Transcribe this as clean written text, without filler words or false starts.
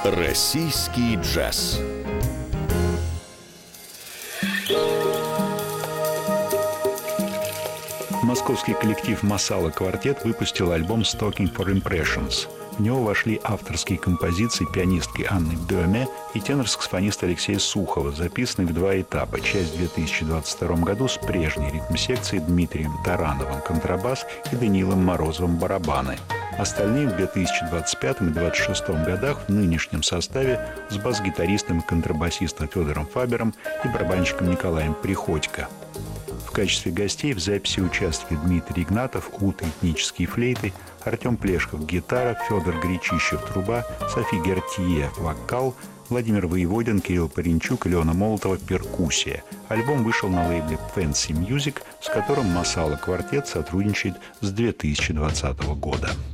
Российский джаз. Московский коллектив «Масала Квартет» выпустил альбом «Stalking for Impressions». В него вошли авторские композиции пианистки Анны Бёме и тенор-саксофониста Алексея Сухова, записанные в два этапа. Часть в 2022 году с прежней ритм-секцией Дмитрием Тарановым контрабас и Даниилом Морозовым барабаны. Остальные в 2025 и 2026 годах в нынешнем составе с бас-гитаристом и контрабасистом Федором Фабером и барабанщиком Николаем Приходько. В качестве гостей в записи участвовали Дмитрий Игнатов, ут и этнические флейты, Артем Плешков – гитара, Федор Гречищев – труба, Софи Гертье – вокал, Владимир Воеводин, Кирилл Паренчук, Алена Молотова – перкуссия. Альбом вышел на лейбле Fancy Music, с которым «Масала Квартет» сотрудничает с 2020 года.